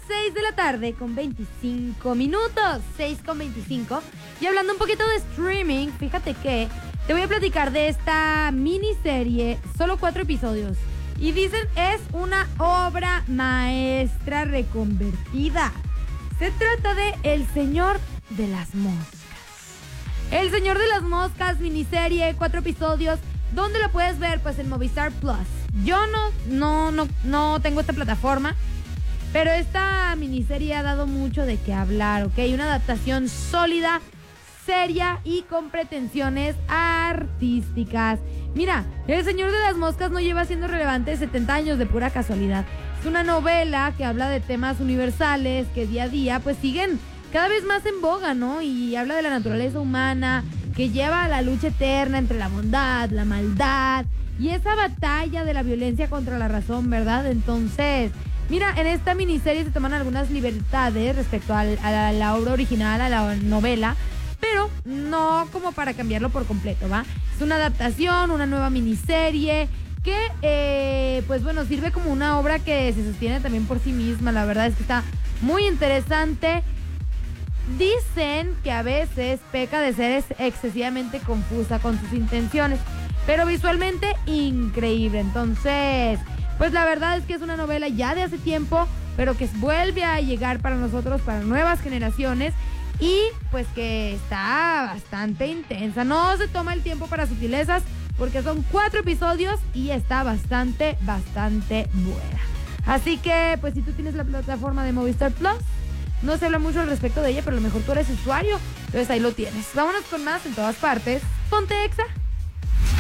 6 de la tarde con 25 minutos, 6 con 25. Y hablando un poquito de streaming, fíjate que te voy a platicar de esta miniserie, solo 4 episodios. Y dicen, es una obra maestra reconvertida. Se trata de El Señor de las Moscas. El Señor de las Moscas, miniserie, 4 episodios. ¿Dónde la puedes ver? Pues en Movistar Plus. Yo no tengo esta plataforma, pero esta miniserie ha dado mucho de qué hablar, ¿ok? Una adaptación sólida, seria y con pretensiones artísticas. Mira, El Señor de las Moscas no lleva siendo relevante 70 años de pura casualidad. Es una novela que habla de temas universales que día a día pues siguen cada vez más en boga, ¿no? Y habla de la naturaleza humana, que lleva a la lucha eterna entre la bondad, la maldad y esa batalla de la violencia contra la razón, ¿verdad? Entonces, mira, en esta miniserie se toman algunas libertades respecto a la obra original, a la novela, pero no como para cambiarlo por completo, ¿va? Es una adaptación, una nueva miniserie que, pues bueno, sirve como una obra que se sostiene también por sí misma. La verdad es que está muy interesante. Dicen que a veces peca de ser excesivamente confusa con sus intenciones, pero visualmente increíble. Entonces, pues la verdad es que es una novela ya de hace tiempo, pero que vuelve a llegar para nosotros, para nuevas generaciones, y pues que está bastante intensa. No se toma el tiempo para sutilezas, porque son 4 episodios y está bastante buena. Así que, pues si tú tienes la plataforma de Movistar Plus, no se habla mucho al respecto de ella, pero a lo mejor tú eres usuario, entonces ahí lo tienes. Vámonos con más en todas partes. Ponte Exa.